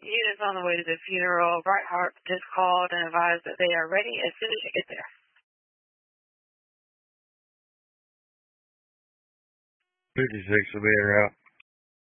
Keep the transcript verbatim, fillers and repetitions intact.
Units on the way to the funeral. Bright Heart just called and advised that they are ready as soon as you get there. fifty-six will be en route.